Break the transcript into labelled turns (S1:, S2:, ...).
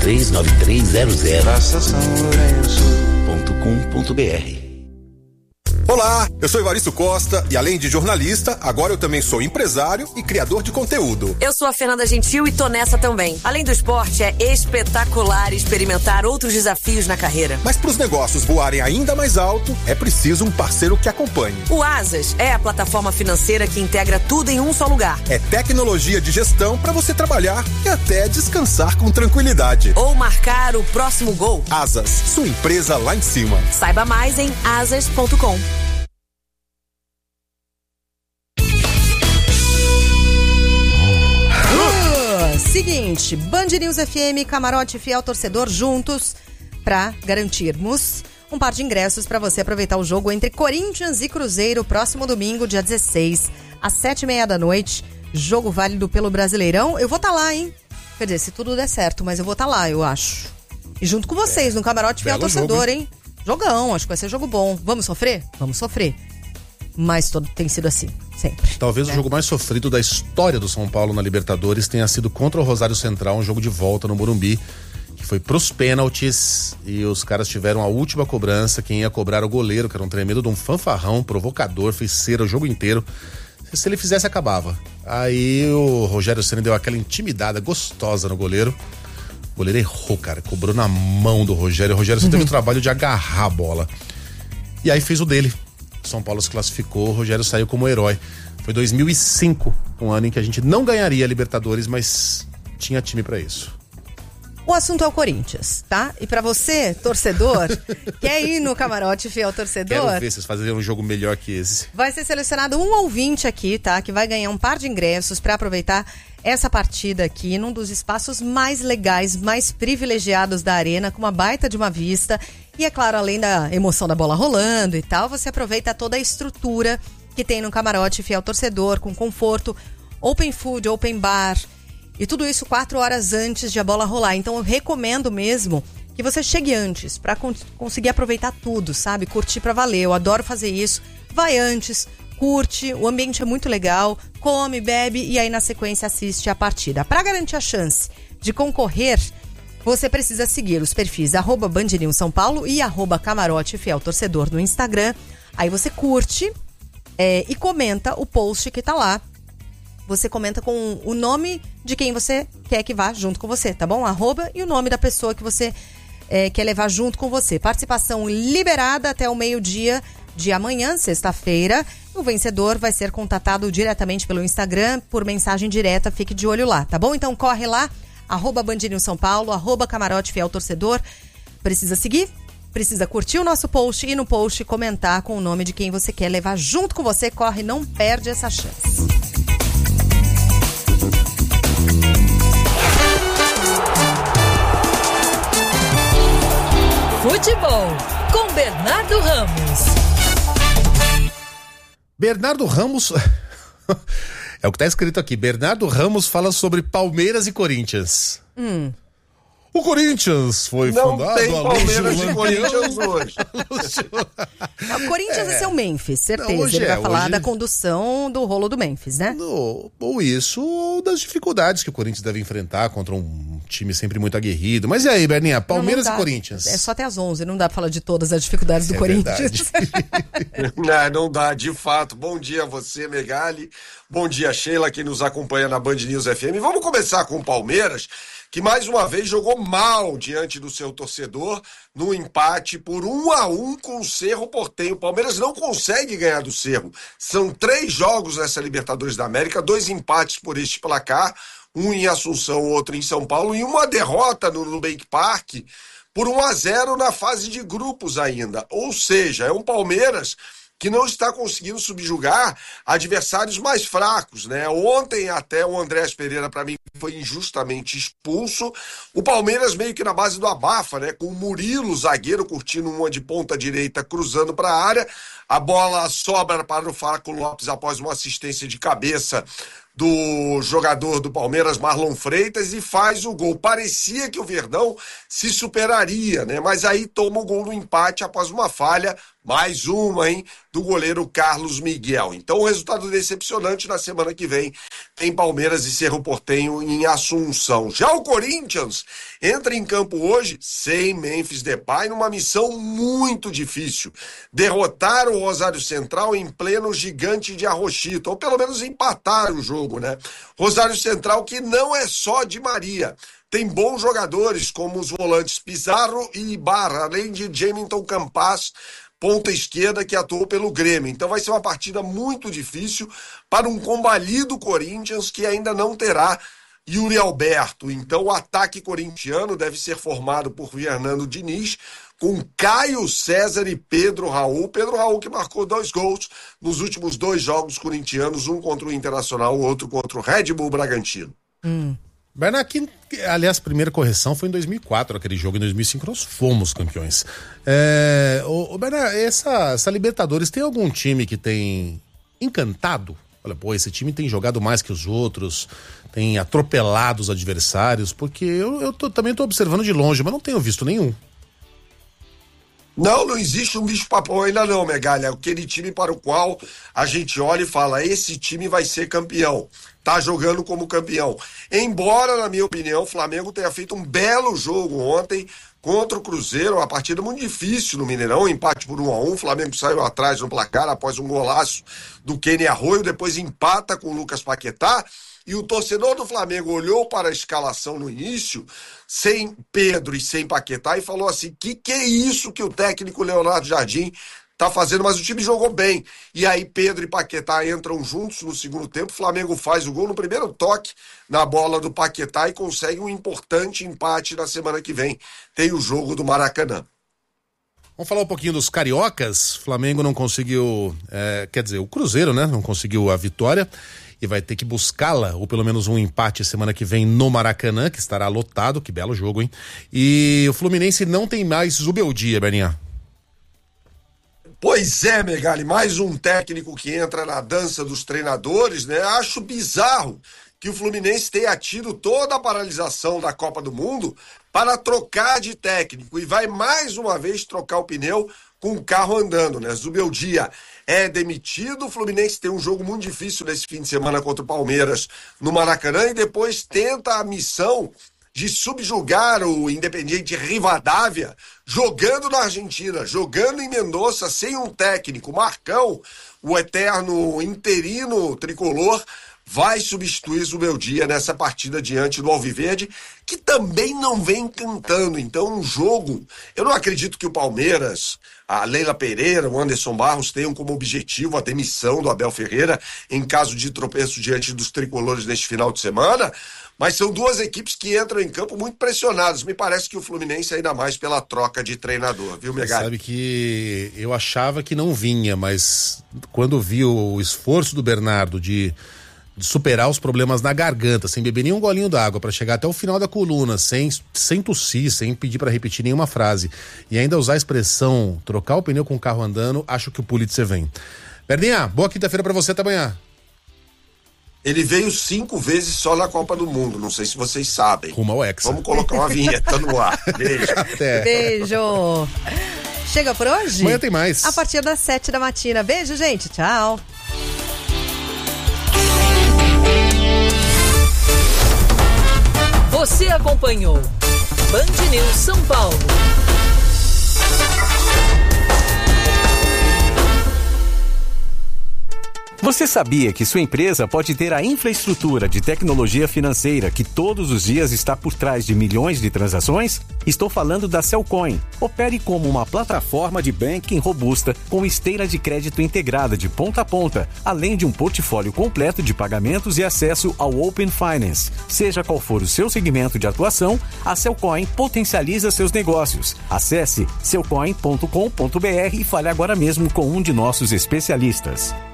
S1: 339300. Praça São Lourenço.com.br.
S2: Olá, eu sou Evaristo Costa e além de jornalista, agora eu também sou empresário e criador de conteúdo.
S3: Eu sou a Fernanda Gentil e tô nessa também. Além do esporte, é espetacular experimentar outros desafios na carreira.
S2: Mas para os negócios voarem ainda mais alto, é preciso um parceiro que acompanhe.
S3: O Asas é a plataforma financeira que integra tudo em um só lugar.
S2: É tecnologia de gestão para você trabalhar e até descansar com tranquilidade.
S3: Ou marcar o próximo gol.
S2: Asas, sua empresa lá em cima.
S3: Saiba mais em asas.com.
S4: Seguinte, Band News FM, Camarote Fiel Torcedor juntos para garantirmos um par de ingressos para você aproveitar o jogo entre Corinthians e Cruzeiro próximo domingo, dia 16, às 7h30 da noite. Jogo válido pelo Brasileirão. Eu vou estar lá, hein? Quer dizer, se tudo der certo, mas eu vou estar lá, eu acho. E junto com vocês, no Camarote Fiel Torcedor, hein? Jogão, acho que vai ser jogo bom. Vamos sofrer? Vamos sofrer. Mas todo tem sido assim, sempre.
S5: Talvez o jogo mais sofrido da história do São Paulo na Libertadores tenha sido contra o Rosário Central, um jogo de volta no Morumbi, que foi pros pênaltis e os caras tiveram a última cobrança. Quem ia cobrar o goleiro, que era um tremendo de um fanfarrão, provocador, fez cera o jogo inteiro. Se ele fizesse, acabava. Aí o Rogério Ceni deu aquela intimidada gostosa no goleiro. O goleiro errou, cara, cobrou na mão do Rogério. O Rogério só teve o trabalho de agarrar a bola. E aí fez o dele. São Paulo se classificou, o Rogério saiu como herói. Foi 2005, um ano em que a gente não ganharia a Libertadores, mas tinha time pra isso.
S4: O assunto é o Corinthians, tá? E pra você, torcedor, quer ir no Camarote Fiel Torcedor?
S5: Quero ver vocês fazerem um jogo melhor que esse.
S4: Vai ser selecionado um ouvinte aqui, tá? Que vai ganhar um par de ingressos pra aproveitar essa partida aqui num dos espaços mais legais, mais privilegiados da arena, com uma baita de uma vista. E é claro, além da emoção da bola rolando e tal, você aproveita toda a estrutura que tem no Camarote Fiel Torcedor, com conforto, open food, open bar, e tudo isso 4 horas antes de a bola rolar. Então eu recomendo mesmo que você chegue antes, pra conseguir aproveitar tudo, sabe? Curtir pra valer, eu adoro fazer isso. Vai antes, curte, o ambiente é muito legal, come, bebe e aí na sequência assiste a partida. Pra garantir a chance de concorrer, você precisa seguir os perfis @Band News São Paulo e @Camarote Fiel Torcedor no Instagram. Aí você curte e comenta o post que tá lá. Você comenta com o nome de quem você quer que vá junto com você, tá bom? @ e o nome da pessoa que você quer levar junto com você. Participação liberada até o meio-dia de amanhã, sexta-feira. O vencedor vai ser contatado diretamente pelo Instagram por mensagem direta. Fique de olho lá, tá bom? Então corre lá, @Band News São Paulo, @Camarote Fiel Torcedor. Precisa seguir, precisa curtir o nosso post e no post comentar com o nome de quem você quer levar junto com você. Corre, não perde essa chance.
S6: Futebol com Bernardo Ramos.
S5: Bernardo Ramos... é o que tá escrito aqui. Bernardo Ramos fala sobre Palmeiras e Corinthians. O Corinthians foi fundado...
S7: Não tem Palmeiras e Corinthians hoje.
S4: O Corinthians é seu Memphis, certeza.
S5: Não,
S4: ele vai falar
S5: hoje...
S4: da condução do rolo do Memphis, né?
S5: Ou isso, ou das dificuldades que o Corinthians deve enfrentar contra um time sempre muito aguerrido. Mas e aí, Berninha? Palmeiras e Corinthians?
S4: É só até às 11, não dá pra falar de todas as dificuldades do Corinthians.
S7: Não dá, de fato. Bom dia a você, Megali. Bom dia, Sheila, que nos acompanha na Band News FM. Vamos começar com o Palmeiras, que mais uma vez jogou mal diante do seu torcedor no empate por 1-1 com o Cerro Porteño. O Palmeiras não consegue ganhar do Cerro. São 3 jogos nessa Libertadores da América, 2 empates por este placar, um em Assunção, outro em São Paulo, e uma derrota no Nubank Park por 1-0 na fase de grupos ainda. Ou seja, é um Palmeiras que não está conseguindo subjugar adversários mais fracos, né? Ontem até o Andrés Pereira, para mim, foi injustamente expulso. O Palmeiras meio que na base do abafa, né? Com o Murilo, zagueiro, curtindo uma de ponta direita, cruzando para a área. A bola sobra para o Flaco Lopes após uma assistência de cabeça do jogador do Palmeiras, Marlon Freitas, e faz o gol. Parecia que o Verdão se superaria, né? Mas aí toma o gol no empate após uma falha, mais uma, hein, do goleiro Carlos Miguel. Então, um resultado decepcionante. Na semana que vem tem Palmeiras e Cerro Porteño em Assunção. Já o Corinthians entra em campo hoje sem Memphis Depay numa missão muito difícil. Derrotar o Rosário Central em pleno Gigante de Arrochito, ou pelo menos empatar o jogo, né? Rosário Central que não é só de Maria. Tem bons jogadores como os volantes Pizarro e Ibarra, além de Jamilton Campas, ponta esquerda, que atuou pelo Grêmio. Então vai ser uma partida muito difícil para um combalido Corinthians que ainda não terá Yuri Alberto. Então o ataque corintiano deve ser formado por Fernando Diniz, com Caio César e Pedro Raul. Pedro Raul que marcou 2 gols nos últimos 2 jogos corintianos, um contra o Internacional, o outro contra o Red Bull Bragantino.
S5: Bernardo, aliás, a primeira correção foi em 2004, aquele jogo. Em 2005 nós fomos campeões. Bernardo, essa Libertadores, tem algum time que tem encantado? Olha, pô, esse time tem jogado mais que os outros, tem atropelado os adversários, porque eu também tô observando de longe, mas não tenho visto nenhum.
S7: Não existe um bicho-papão ainda não, Megalha. É aquele time para o qual a gente olha e fala, esse time vai ser campeão. Tá jogando como campeão. Embora, na minha opinião, o Flamengo tenha feito um belo jogo ontem contra o Cruzeiro, uma partida muito difícil no Mineirão, empate por 1-1, o Flamengo saiu atrás no placar após um golaço do Kenny Arroyo, depois empata com o Lucas Paquetá, e o torcedor do Flamengo olhou para a escalação no início, sem Pedro e sem Paquetá, e falou assim, que é isso que o técnico Leonardo Jardim tá fazendo? Mas o time jogou bem. E aí Pedro e Paquetá entram juntos no segundo tempo, o Flamengo faz o gol no primeiro toque na bola do Paquetá e consegue um importante empate na semana que vem. Tem o jogo do Maracanã.
S5: Vamos falar um pouquinho dos cariocas. Flamengo não conseguiu, o Cruzeiro, né? Não conseguiu a vitória e vai ter que buscá-la, ou pelo menos um empate semana que vem no Maracanã, que estará lotado. Que belo jogo, hein? E o Fluminense não tem mais Zubeldia, Berninha.
S7: Pois é, Megali, mais um técnico que entra na dança dos treinadores, né? Acho bizarro que o Fluminense tenha tido toda a paralisação da Copa do Mundo para trocar de técnico e vai mais uma vez trocar o pneu com o carro andando, né? Zubeldia é demitido, o Fluminense tem um jogo muito difícil nesse fim de semana contra o Palmeiras no Maracanã e depois tenta a missão de subjugar o Independiente Rivadavia, jogando na Argentina, jogando em Mendoza, sem um técnico. Marcão, o eterno interino tricolor, vai substituir Zubeldia nessa partida diante do Alviverde, que também não vem cantando. Então, um jogo... Eu não acredito que o Palmeiras, a Leila Pereira, o Anderson Barros tenham como objetivo a demissão do Abel Ferreira em caso de tropeço diante dos tricolores neste final de semana, mas são duas equipes que entram em campo muito pressionadas. Me parece que o Fluminense ainda mais pela troca de treinador, viu, Megali?
S5: Sabe que eu achava que não vinha, mas quando vi o esforço do Bernardo de superar os problemas na garganta, sem beber nenhum golinho d'água, para chegar até o final da coluna, sem tossir, sem pedir para repetir nenhuma frase, e ainda usar a expressão trocar o pneu com o carro andando, acho que o Pulitzer vem. Berninha, boa quinta-feira para você, até amanhã.
S7: Ele veio 5 vezes só na Copa do Mundo, não sei se vocês sabem.
S5: Rumo ao Hexa.
S7: Vamos colocar uma vinheta no ar. Beijo.
S4: Beijo. Chega por hoje?
S5: Amanhã tem mais.
S4: A partir das 7 da matina. Beijo, gente. Tchau.
S6: Você acompanhou Band News São Paulo.
S1: Você sabia que sua empresa pode ter a infraestrutura de tecnologia financeira que todos os dias está por trás de milhões de transações? Estou falando da Cellcoin. Opere como uma plataforma de banking robusta com esteira de crédito integrada de ponta a ponta, além de um portfólio completo de pagamentos e acesso ao Open Finance. Seja qual for o seu segmento de atuação, a Cellcoin potencializa seus negócios. Acesse cellcoin.com.br e fale agora mesmo com um de nossos especialistas.